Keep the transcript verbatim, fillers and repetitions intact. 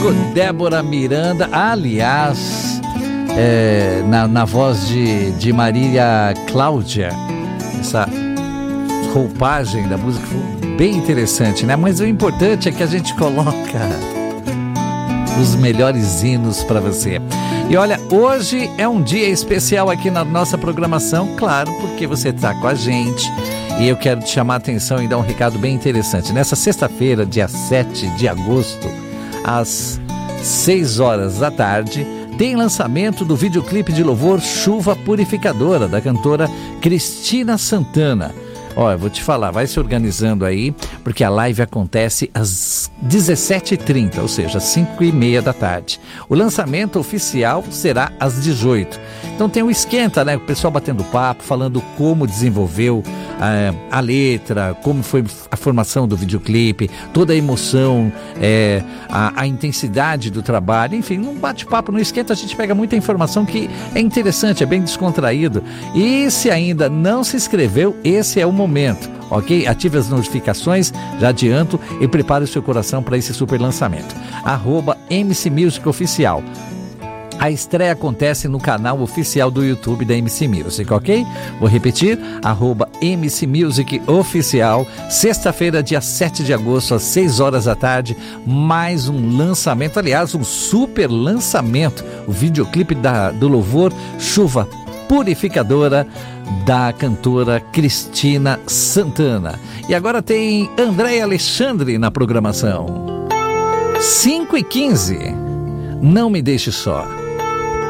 com Débora Miranda, aliás, é, na, na voz de, de Marília Cláudia. Essa roupagem da música foi bem interessante, né? Mas o importante é que a gente coloca os melhores hinos para você. E olha, hoje é um dia especial aqui na nossa programação, claro, porque você está com a gente. E eu quero te chamar a atenção e dar um recado bem interessante. Nessa sexta-feira, dia sete de agosto, às seis horas da tarde, tem lançamento do videoclipe de louvor Chuva Purificadora, da cantora Cristina Santana. Olha, vou te falar, vai se organizando aí, porque a live acontece às dezessete e trinta, ou seja, às cinco e meia da tarde. O lançamento oficial será às dezoito. Então tem um esquenta, né? O pessoal batendo papo, falando como desenvolveu a, a letra, como foi a formação do videoclipe, toda a emoção, é, a, a intensidade do trabalho. Enfim, num bate-papo, no esquenta, a gente pega muita informação que é interessante, é bem descontraído. E se ainda não se inscreveu, esse é o momento, ok? Ative as notificações, já adianto, e prepare o seu coração para esse super lançamento. Arroba M C Music Oficial. A estreia acontece no canal oficial do YouTube da M C Music, ok? Vou repetir, arroba M C Music Oficial, sexta-feira, dia sete de agosto, às seis horas da tarde, mais um lançamento, aliás, um super lançamento, o videoclipe da, do louvor Chuva Purificadora, da cantora Cristina Santana. E agora tem André Alexandre na programação. cinco e quinze, Não Me Deixe Só.